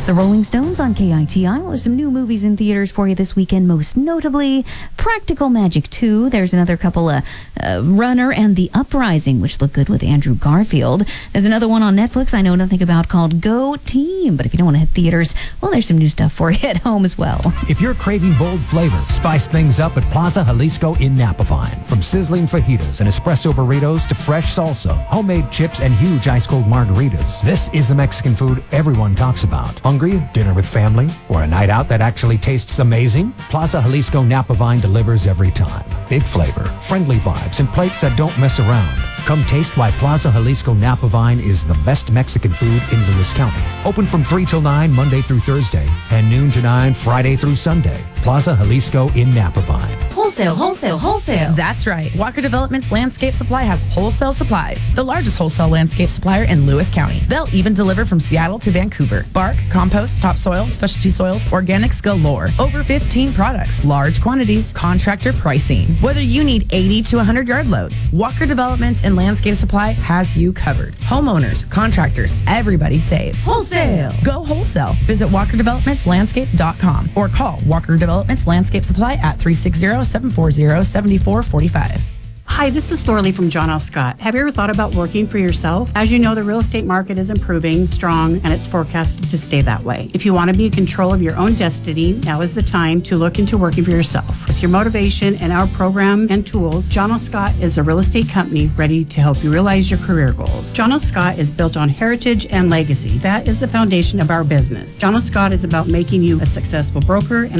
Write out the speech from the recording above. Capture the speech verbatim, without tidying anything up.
It's the Rolling Stones on K I T I. Well, there's some new movies in theaters for you this weekend, most notably Practical Magic two. There's another couple, uh, uh, Runner and The Uprising, which look good with Andrew Garfield. There's another one on Netflix I know nothing about called Go Team. But if you don't want to hit theaters, well, there's some new stuff for you at home as well. If you're craving bold flavor, spice things up at Plaza Jalisco in Napavine. From sizzling fajitas and espresso burritos to fresh salsa, homemade chips, and huge ice-cold margaritas, this is the Mexican food everyone talks about. Hungry? Dinner with family? Or a night out that actually tastes amazing? Plaza Jalisco Napavine delivers every time. Big flavor, friendly vibes, and plates that don't mess around. Come taste why Plaza Jalisco Napavine is the best Mexican food in Lewis County. Open from three till nine, Monday through Thursday, and noon to nine, Friday through Sunday. Plaza Jalisco in Napavine. Wholesale, wholesale, wholesale. That's right. Walker Development's Landscape Supply has wholesale supplies, the largest wholesale landscape supplier in Lewis County. They'll even deliver from Seattle to Vancouver. Bark, compost, topsoil, specialty soils, organics galore. Over fifteen products, large quantities, contractor pricing. Whether you need eighty to one hundred yard loads, Walker Developments and Landscape Supply has you covered. Homeowners, contractors, everybody saves. Wholesale. Go wholesale. Visit walker developments landscape dot com or call Walker Developments Landscape Supply at three six zero, seven four zero, seven four four five. Hi, this is Thorley from John L. Scott. Have you ever thought about working for yourself? As you know, the real estate market is improving, strong, and it's forecasted to stay that way. If you want to be in control of your own destiny, now is the time to look into working for yourself. With your motivation and our program and tools, John L. Scott is a real estate company ready to help you realize your career goals. John L. Scott is built on heritage and legacy. That is the foundation of our business. John L. Scott is about making you a successful broker and